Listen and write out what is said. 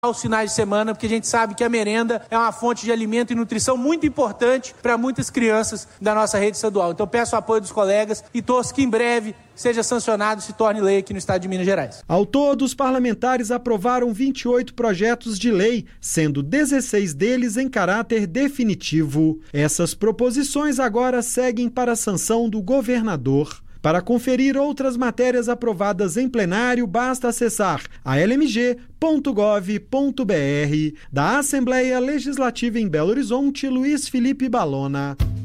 aos finais de semana, porque a gente sabe que a merenda é uma fonte de alimento e nutrição muito importante para muitas crianças da nossa rede estadual. Então peço o apoio dos colegas e torço que em breve seja sancionado e se torne lei aqui no estado de Minas Gerais. Ao todo, os parlamentares aprovaram 28 projetos de lei, sendo 16 deles em caráter definitivo. Essas proposições agora seguem para a sanção do governador. Para conferir outras matérias aprovadas em plenário, basta acessar almg.gov.br. Da Assembleia Legislativa em Belo Horizonte, Luiz Felipe Balona.